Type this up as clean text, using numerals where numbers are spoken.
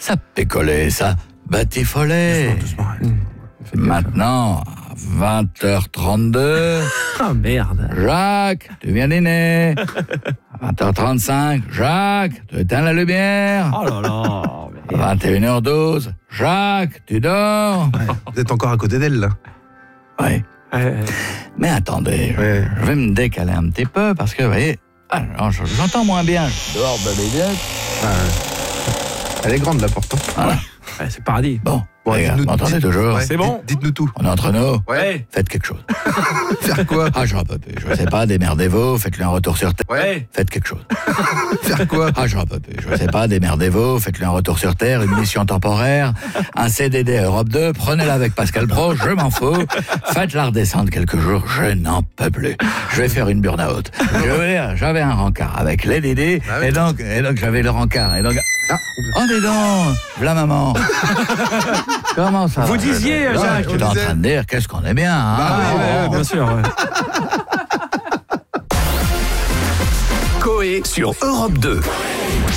ça pécolait, ça batifolait. Doucement. Maintenant, 20h32, Ah merde. Jacques, tu viens dîner. 20h35, Jacques, tu éteins la lumière. Oh là là. 21h12, Jacques, tu dors. Vous êtes encore à côté d'elle, là. Oui. Mais attendez, Ouais. je vais me décaler un petit peu parce que, vous voyez, alors, j'entends moins bien. Je dors de l'idée. Elle est grande, la porte. Voilà. Ouais, c'est paradis. Bon, Bon, les gars, dites-nous- m'entendez dites- toujours. Ouais, C'est bon. Dites-nous tout. On est entre nous. Ouais. Faites quelque chose. Faire quoi? Ah, j'en peux plus. Je sais pas, démerdez-vous, faites-lui un retour sur Terre. Ouais. Faites quelque chose. Faire quoi? Ah, j'en peux plus. Je sais pas, démerdez-vous, faites-lui un retour sur Terre, une mission temporaire, un CDD à Europe 2, prenez-la avec Pascal Pro, je m'en fous. Faites-la redescendre quelques jours, je n'en peux plus. Je vais faire une burn-out. Je veux dire, j'avais un rencard avec les Dédés, Ah oui. et donc j'avais le rencard. Et donc, Ah, oh, dis donc, la maman. Comment ça Vous va? disiez, Ouais, Jacques. tu es en train de dire, qu'est-ce qu'on est bien, hein? Bah oui, ouais, Bien sûr. Ouais. Coé sur Europe 2.